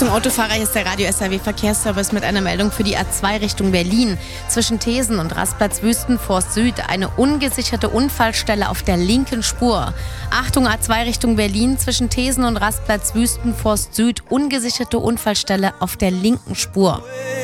Achtung Autofahrer, hier ist der Radio SAW Verkehrsservice mit einer Meldung für die A2 Richtung Berlin. Zwischen Thesen und Rastplatz Wüstenforst Süd eine ungesicherte Unfallstelle auf der linken Spur. Achtung A2 Richtung Berlin, zwischen Thesen und Rastplatz Wüstenforst Süd ungesicherte Unfallstelle auf der linken Spur.